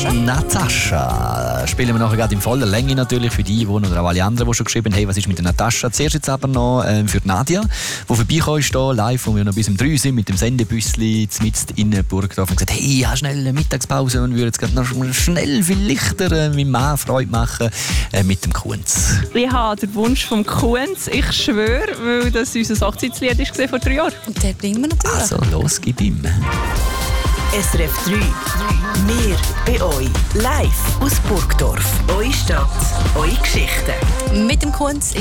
Natascha. Spielen wir nachher gerade in voller Länge natürlich für die oder auch alle anderen, die schon geschrieben haben, hey, was ist mit der Natascha? Zuerst jetzt aber noch für die Nadia, die vorbeikommen ist hier live, wo wir noch bis um 3 sind mit dem Sendebüssli mitten in Burgdorf und gesagt, hey, ich habe schnell eine Mittagspause und würde jetzt gerade noch schnell vielleicht meinem Mann Freude machen mit dem Kunz. Ich habe den Wunsch vom Kunz, ich schwöre, weil das unser Hochzeitslied war vor 3 Jahren. Und den bringen wir natürlich. Also los, gib ihm. SRF 3. Wir bei euch. Live aus Burgdorf. Eure Stadt, eure Geschichten. Mit dem Kunz